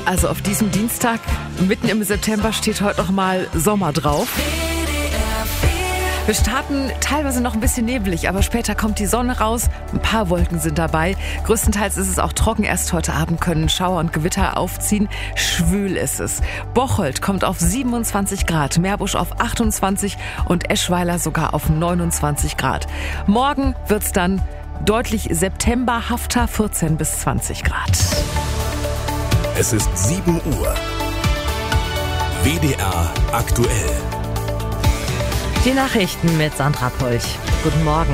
Also auf diesem Dienstag, mitten im September, steht heute noch mal Sommer drauf. Wir starten teilweise noch ein bisschen neblig, aber später kommt die Sonne raus. Ein paar Wolken sind dabei. Größtenteils ist es auch trocken. Erst heute Abend können Schauer und Gewitter aufziehen. Schwül ist es. Bocholt kommt auf 27 Grad, Meerbusch auf 28 und Eschweiler sogar auf 29 Grad. Morgen wird's dann deutlich septemberhafter, 14 bis 20 Grad. Es ist 7 Uhr. WDR aktuell. Die Nachrichten mit Sandra Polch. Guten Morgen.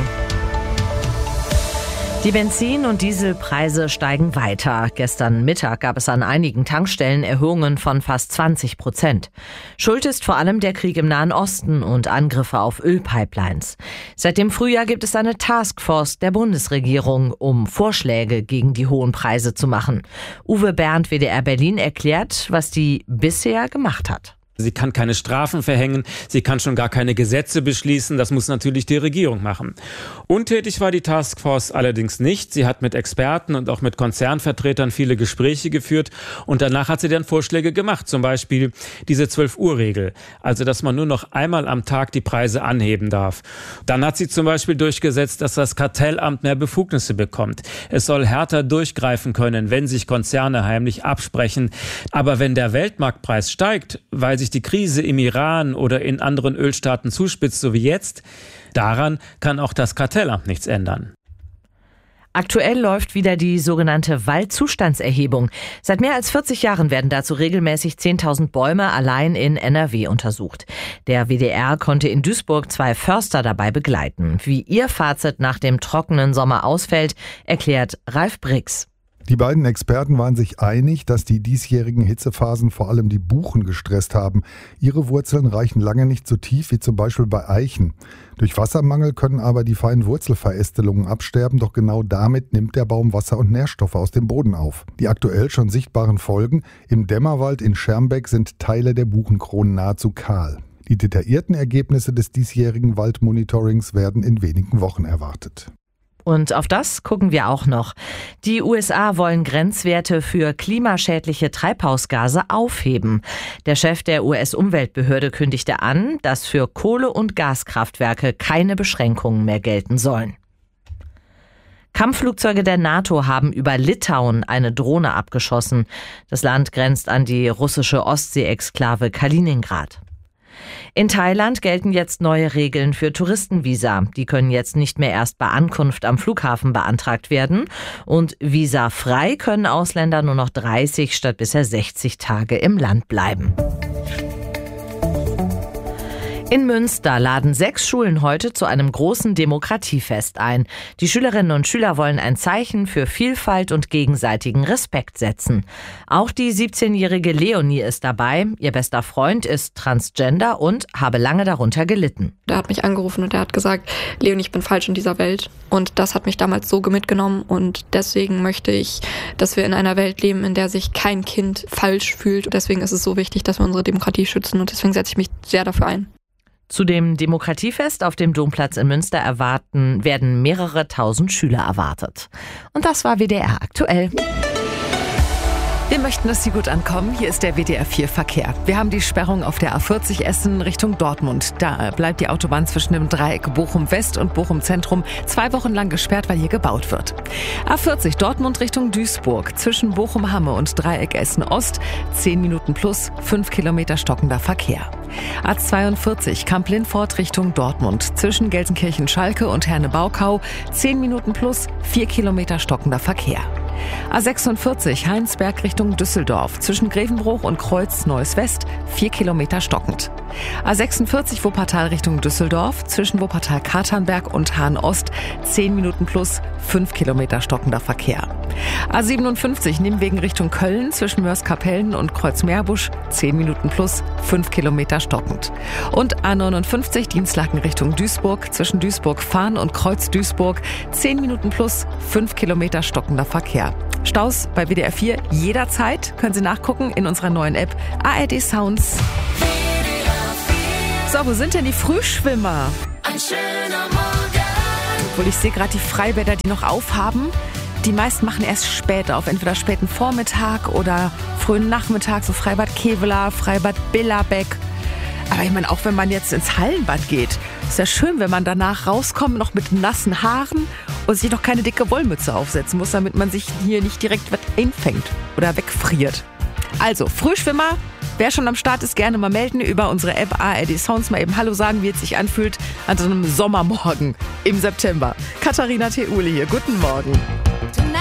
Die Benzin- und Dieselpreise steigen weiter. Gestern Mittag gab es an einigen Tankstellen Erhöhungen von fast 20%. Schuld ist vor allem der Krieg im Nahen Osten und Angriffe auf Ölpipelines. Seit dem Frühjahr gibt es eine Taskforce der Bundesregierung, um Vorschläge gegen die hohen Preise zu machen. Uwe Berndt, WDR Berlin, erklärt, was die bisher gemacht hat. Sie kann keine Strafen verhängen, sie kann schon gar keine Gesetze beschließen, das muss natürlich die Regierung machen. Untätig war die Taskforce allerdings nicht. Sie hat mit Experten und auch mit Konzernvertretern viele Gespräche geführt und danach hat sie dann Vorschläge gemacht, zum Beispiel diese 12-Uhr-Regel, also dass man nur noch einmal am Tag die Preise anheben darf. Dann hat sie zum Beispiel durchgesetzt, dass das Kartellamt mehr Befugnisse bekommt. Es soll härter durchgreifen können, wenn sich Konzerne heimlich absprechen. Aber wenn der Weltmarktpreis steigt, weil sich die Krise im Iran oder in anderen Ölstaaten zuspitzt, so wie jetzt, daran kann auch das Kartellamt nichts ändern. Aktuell läuft wieder die sogenannte Waldzustandserhebung. Seit mehr als 40 Jahren werden dazu regelmäßig 10.000 Bäume allein in NRW untersucht. Der WDR konnte in Duisburg 2 Förster dabei begleiten. Wie ihr Fazit nach dem trockenen Sommer ausfällt, erklärt Ralf Brix. Die beiden Experten waren sich einig, dass die diesjährigen Hitzephasen vor allem die Buchen gestresst haben. Ihre Wurzeln reichen lange nicht so tief wie zum Beispiel bei Eichen. Durch Wassermangel können aber die feinen Wurzelverästelungen absterben, doch genau damit nimmt der Baum Wasser und Nährstoffe aus dem Boden auf. Die aktuell schon sichtbaren Folgen: im Dämmerwald in Schermbeck sind Teile der Buchenkronen nahezu kahl. Die detaillierten Ergebnisse des diesjährigen Waldmonitorings werden in wenigen Wochen erwartet. Und auf das gucken wir auch noch. Die USA wollen Grenzwerte für klimaschädliche Treibhausgase aufheben. Der Chef der US-Umweltbehörde kündigte an, dass für Kohle- und Gaskraftwerke keine Beschränkungen mehr gelten sollen. Kampfflugzeuge der NATO haben über Litauen eine Drohne abgeschossen. Das Land grenzt an die russische Ostsee-Exklave Kaliningrad. In Thailand gelten jetzt neue Regeln für Touristenvisa. Die können jetzt nicht mehr erst bei Ankunft am Flughafen beantragt werden. Und visafrei können Ausländer nur noch 30 statt bisher 60 Tage im Land bleiben. In Münster laden 6 Schulen heute zu einem großen Demokratiefest ein. Die Schülerinnen und Schüler wollen ein Zeichen für Vielfalt und gegenseitigen Respekt setzen. Auch die 17-jährige Leonie ist dabei. Ihr bester Freund ist Transgender und habe lange darunter gelitten. Der hat mich angerufen und er hat gesagt, Leonie, ich bin falsch in dieser Welt. Und das hat mich damals so mitgenommen und deswegen möchte ich, dass wir in einer Welt leben, in der sich kein Kind falsch fühlt. Deswegen ist es so wichtig, dass wir unsere Demokratie schützen und deswegen setze ich mich sehr dafür ein. Zu dem Demokratiefest auf dem Domplatz in Münster werden mehrere tausend Schüler erwartet. Und das war WDR aktuell. Wir möchten, dass Sie gut ankommen. Hier ist der WDR 4 Verkehr. Wir haben die Sperrung auf der A40 Essen Richtung Dortmund. Da bleibt die Autobahn zwischen dem Dreieck Bochum West und Bochum Zentrum 2 Wochen lang gesperrt, weil hier gebaut wird. A40 Dortmund Richtung Duisburg zwischen Bochum-Hamme und Dreieck Essen Ost 10 Minuten plus 5 Kilometer stockender Verkehr. A42 Kamp-Lindfort Richtung Dortmund zwischen Gelsenkirchen-Schalke und Herne-Baukau 10 Minuten plus 4 Kilometer stockender Verkehr. A46 Heinsberg Richtung Düsseldorf zwischen Grevenbruch und Kreuz Neues West 4 Kilometer stockend. A46 Wuppertal Richtung Düsseldorf zwischen Wuppertal-Katernberg und Hahn-Ost 10 Minuten plus 5 Kilometer stockender Verkehr. A57 Nimwegen Richtung Köln zwischen Mörs-Kapellen und Kreuz-Meerbusch 10 Minuten plus 5 Kilometer stockend. Und A59 Dienstlaken Richtung Duisburg zwischen Duisburg-Fahn und Kreuz-Duisburg 10 Minuten plus 5 Kilometer stockender Verkehr. Staus bei WDR 4 jederzeit, können Sie nachgucken in unserer neuen App ARD Sounds. So, wo sind denn die Frühschwimmer? Ein schöner Morgen. Obwohl ich sehe gerade die Freibäder, die noch aufhaben. Die meisten machen erst später auf, entweder späten Vormittag oder frühen Nachmittag, so Freibad Kevela, Freibad Billerbeck. Aber ich meine, auch wenn man jetzt ins Hallenbad geht, ist ja schön, wenn man danach rauskommt, noch mit nassen Haaren und sich noch keine dicke Wollmütze aufsetzen muss, damit man sich hier nicht direkt was einfängt oder wegfriert. Also, Frühschwimmer, wer schon am Start ist, gerne mal melden über unsere App ARD Sounds, mal eben Hallo sagen, wie es sich anfühlt an so einem Sommermorgen im September. Katharina Theule hier, guten Morgen.